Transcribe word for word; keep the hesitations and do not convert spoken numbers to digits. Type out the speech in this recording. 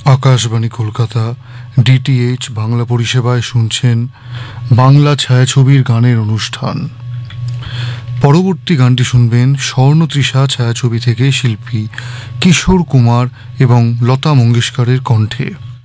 Akashvani Kolkata DTH Bangla পরিষেবায় শুনছেন বাংলা ছায়াছবির গানের অনুষ্ঠান। পরবর্তী গানটি শুনবেন স্বর্ণতৃষা ছায়াছবি থেকে শিল্পী কিশোর কুমার এবং লতা মঙ্গেশকরের কণ্ঠে।